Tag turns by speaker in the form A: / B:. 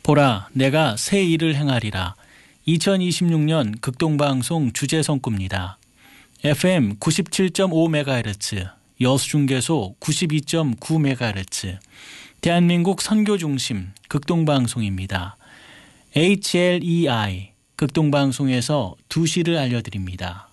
A: 보라, 내가 새 일을 행하리라. 2026년 극동방송 주제성구입니다. FM 97.5MHz, 여수중계소 92.9MHz, 대한민국 선교중심 극동방송입니다. HLEI 극동방송에서 2시를 알려드립니다.